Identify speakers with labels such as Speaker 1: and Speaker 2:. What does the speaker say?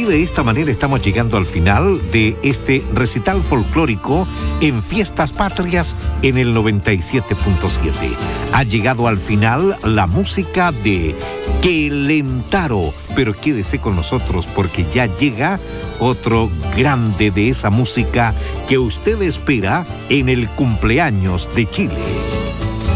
Speaker 1: de esta manera estamos llegando al final de este recital folclórico en Fiestas Patrias en el 97.7. Ha llegado al final la música de Quelentaro, pero quédese con nosotros porque ya llega otro grande de esa música que usted espera en el cumpleaños de Chile.